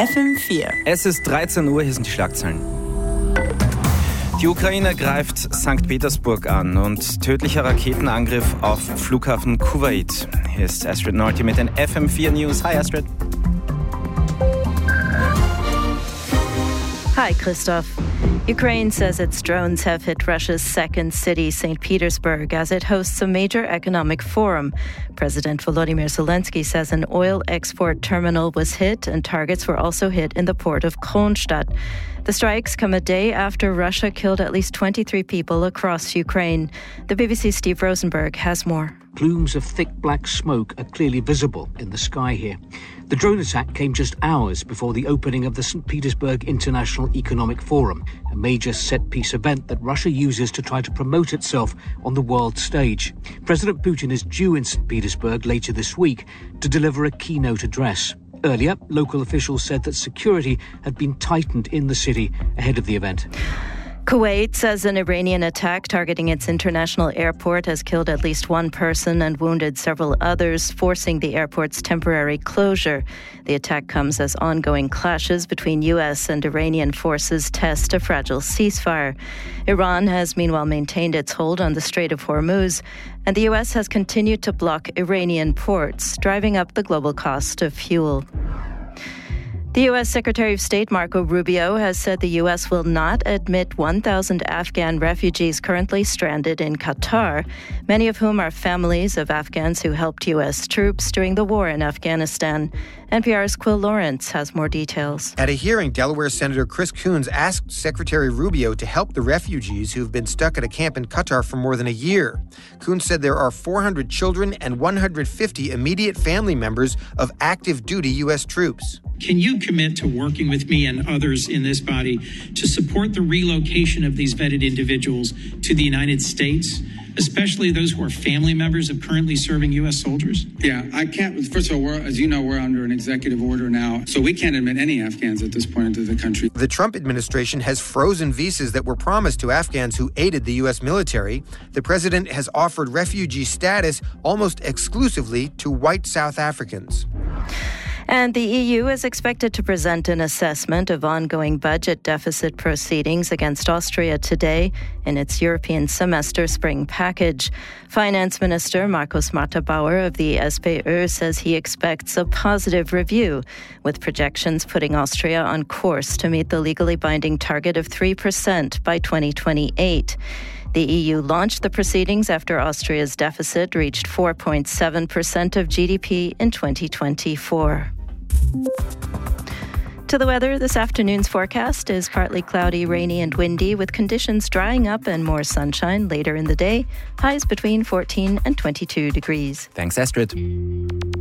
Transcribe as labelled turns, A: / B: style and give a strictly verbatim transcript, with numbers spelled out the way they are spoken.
A: F M vier.
B: Es ist dreizehn Uhr, hier sind die Schlagzeilen. Die Ukraine greift Sankt Petersburg an und tödlicher Raketenangriff auf Flughafen Kuwait. Hier ist Astrid Norty mit den F M vier News. Hi Astrid.
C: Hi, Christoph. Ukraine says its drones have hit Russia's second city, Saint Petersburg, as it hosts a major economic forum. President Volodymyr Zelensky says an oil export terminal was hit and targets were also hit in the port of Kronstadt. The strikes come a day after Russia killed at least twenty-three people across Ukraine. The B B C's Steve Rosenberg has more.
D: Plumes of thick black smoke are clearly visible in the sky here. The drone attack came just hours before the opening of the Saint Petersburg International Economic Forum, a major set-piece event that Russia uses to try to promote itself on the world stage. President Putin is due in Saint Petersburg later this week to deliver a keynote address. Earlier, local officials said that security had been tightened in the city ahead of the event.
C: Kuwait says an Iranian attack targeting its international airport has killed at least one person and wounded several others, forcing the airport's temporary closure. The attack comes as ongoing clashes between U S and Iranian forces test a fragile ceasefire. Iran has meanwhile maintained its hold on the Strait of Hormuz, and the U S has continued to block Iranian ports, driving up the global cost of fuel. The U S Secretary of State Marco Rubio has said the U S will not admit one thousand Afghan refugees currently stranded in Qatar, many of whom are families of Afghans who helped U S troops during the war in Afghanistan. N P R's Quill Lawrence has more details.
E: At a hearing, Delaware Senator Chris Coons asked Secretary Rubio to help the refugees who've been stuck at a camp in Qatar for more than a year. Coons said there are four hundred children and one hundred fifty immediate family members of active duty U S troops.
F: Can you commit to working with me and others in this body to support the relocation of these vetted individuals to the United States, especially those who are family members of currently serving U S soldiers?
G: Yeah, I can't. First of all, we're, as you know, we're under an executive order now, so we can't admit any Afghans at this point into the country.
E: The Trump administration has frozen visas that were promised to Afghans who aided the U S military. The president has offered refugee status almost exclusively to white South Africans.
C: And the E U is expected to present an assessment of ongoing budget deficit proceedings against Austria today in its European semester spring package. Finance Minister Markus Marter-Bauer of the S P Ö says he expects a positive review, with projections putting Austria on course to meet the legally binding target of three percent by twenty twenty-eight. The E U launched the proceedings after Austria's deficit reached four point seven percent of G D P in twenty twenty-four. To the weather, this afternoon's forecast is partly cloudy, rainy and windy, with conditions drying up and more sunshine later in the day. Highs between fourteen and twenty-two degrees.
B: Thanks, Astrid.